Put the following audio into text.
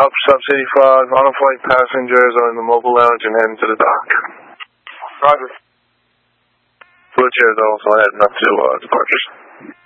stop City 5, on a flight passengers are in the mobile lounge and heading to the dock. Roger. Wheelchairs also heading up to departures.